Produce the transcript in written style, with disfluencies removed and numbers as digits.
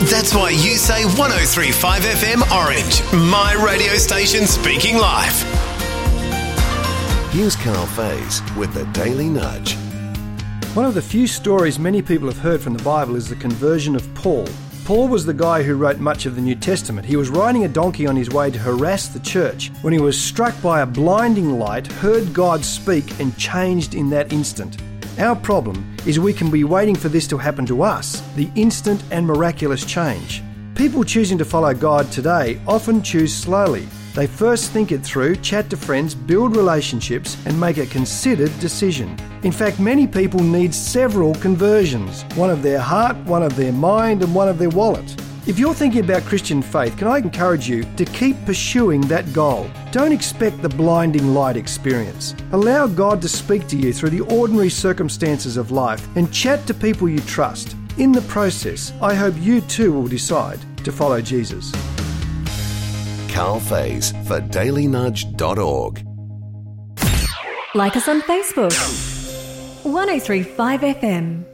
That's why you say 103.5 FM Orange, my radio station speaking life. Here's Carl Faze with the Daily Nudge. One of the few stories many people have heard from the Bible is the conversion of Paul. Paul was the guy who wrote much of the New Testament. He was riding a donkey on his way to harass the church when he was struck by a blinding light, heard God speak, and changed in that instant. Our problem is we can be waiting for this to happen to us, the instant and miraculous change. People choosing to follow God today often choose slowly. They first think it through, chat to friends, build relationships, and make a considered decision. In fact, many people need several conversions, one of their heart, one of their mind, and one of their wallet. If you're thinking about Christian faith, can I encourage you to keep pursuing that goal? Don't expect the blinding light experience. Allow God to speak to you through the ordinary circumstances of life and chat to people you trust. In the process, I hope you too will decide to follow Jesus. Carl Faze for dailynudge.org. Like us on Facebook. 103.5 FM.